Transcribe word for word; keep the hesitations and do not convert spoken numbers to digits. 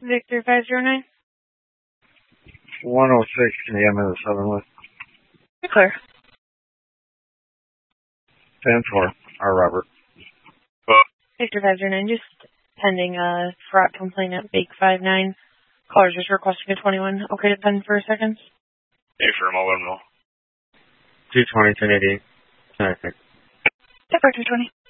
Victor five zero nine. one oh six in the M of the Southern West. Clear. ten four, R. Robert. Victor five zero nine, just pending a fraud complaint at Bake five nine. Caller's just requesting a twenty-one. Okay to pen for seconds? Hey, for him, I'll let him know. two twenty, ten eighty-eight. Departure twenty.